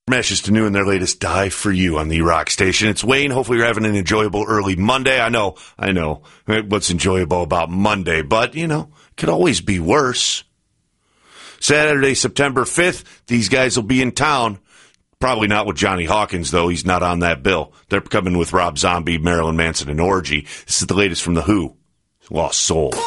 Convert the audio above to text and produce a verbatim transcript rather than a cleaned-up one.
Meshes to New and their latest Die For You on the Rock Station. It's Wayne. Hopefully you're having an enjoyable early Monday. I know, I know what's enjoyable about Monday, but, you know, it could always be worse. Saturday, September fifth, these guys will be in town. Probably not with Johnny Hawkins, though. He's not on that bill. They're coming with Rob Zombie, Marilyn Manson, and Orgy. This is the latest from The Who, Lost Soul.